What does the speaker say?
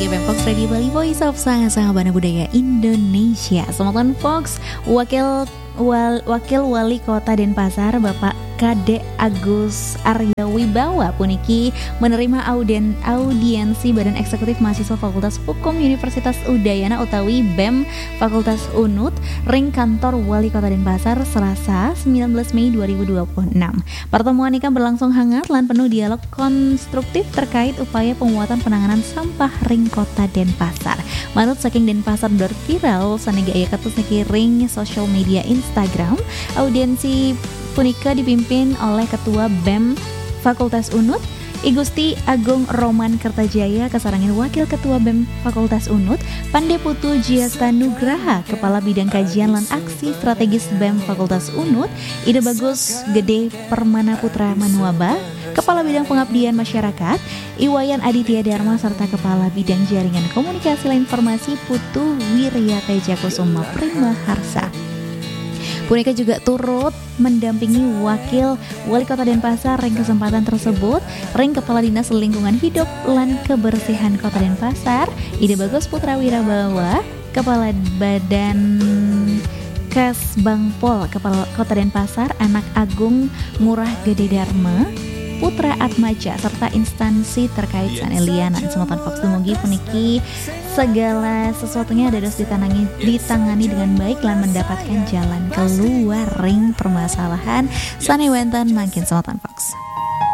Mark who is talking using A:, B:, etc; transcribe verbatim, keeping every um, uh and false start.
A: Pemfox Radio Bali, Voice of Sang-Sang Bana Budaya Indonesia. Selamat Fox, Wakil Wal, Wakil Wali Kota Denpasar Bapak Kade Agus Arya Wibawa puniki menerima audien, audiensi Badan Eksekutif Mahasiswa Fakultas Hukum Universitas Udayana utawi B E M Fakultas Unut ring kantor Wali Kota Denpasar Selasa sembilan belas Mei dua ribu dua puluh enam. Pertemuan ikan berlangsung hangat lan penuh dialog konstruktif terkait upaya penguatan penanganan sampah ring Kota Denpasar. Manut saking Denpasar berviral sanega aya katus niki ring social media Instagram. Audiensi punika dipimpin oleh Ketua B E M Fakultas Unut I Gusti Agung Roman Kertajaya kasarangan Wakil Ketua B E M Fakultas Unut Pandeputu Jiasta Nugraha Kepala Bidang Kajian lan Aksi Strategis B E M Fakultas Unut Ide Bagus Gede Permana Putra Manuaba Kepala Bidang Pengabdian Masyarakat Iwayan Aditya Dharma serta Kepala Bidang Jaringan Komunikasi dan Informasi Putu Wirya Teja Kusuma Prima Harsa. Punika juga turut mendampingi Wakil Wali Kota Denpasar ring kesempatan tersebut, ring Kepala Dinas Lingkungan Hidup lan Kebersihan Kota Denpasar, Ide Bagus Putra Wirabawa, Kepala Badan Kesbangpol Kepala Kota Denpasar, Anak Agung Ngurah Gede Dharma, Putra Atmaja serta instansi terkait sanelianan. Semotan Fox dumugi puniki segala sesuatunya dados ditangani ditangani dengan baik lan mendapatkan jalan keluar ring permasalahan sanewenten makin semotan Fox.